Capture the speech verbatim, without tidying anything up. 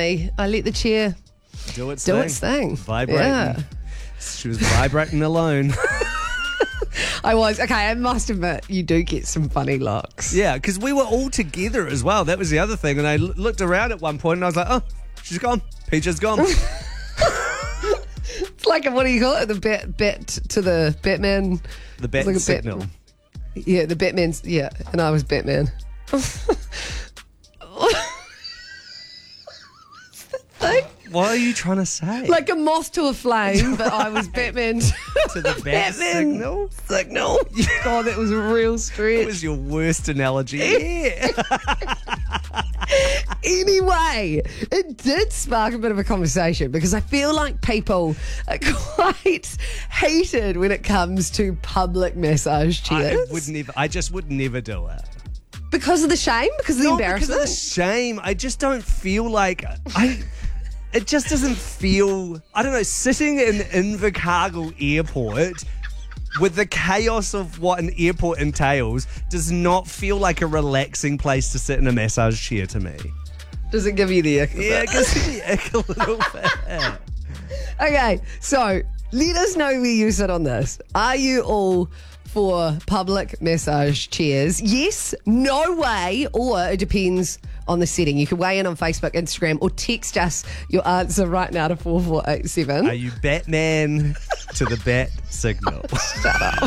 me. I let the chair Do its do thing. its thing. Vibrating. Yeah. She was vibrating alone. I was. Okay, I must admit, you do get some funny looks. Yeah, because we were all together as well. That was the other thing. And I l- looked around at one point and I was like, oh, she's gone. Peaches gone. It's like, a, what do you call it? The bet, bet to the Batman. The bat Like a signal. Bat- Yeah, the Batman's, yeah, and I was Batman. Thing? What are you trying to say? Like a moth to a flame, but I was Batman to, to the bat signal? signal. God, that was a real That stretch. was your worst analogy. Yeah. Anyway, it did spark a bit of a conversation because I feel like people are quite heated when it comes to public massage I chairs. would never. I just would never do it. Because of the shame? Because of the Not because embarrassment? of the shame. I just don't feel like I. It just doesn't feel. I don't know. Sitting in Invercargill Airport with the chaos of what an airport entails does not feel like a relaxing place to sit in a massage chair to me. Does it give you the ick? Yeah, it gives me the ick a little bit. Okay, so let us know where you sit on this. Are you all for public massage chairs? Yes, no way, or it depends on the setting. You can weigh in on Facebook, Instagram, or text us your answer right now to four four eight seven. Are you Batman to the bat signal? Shut up.